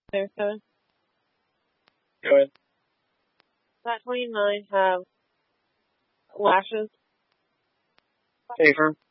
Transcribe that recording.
there, Kevin? Go ahead. Does that 29 have lashes? Safer.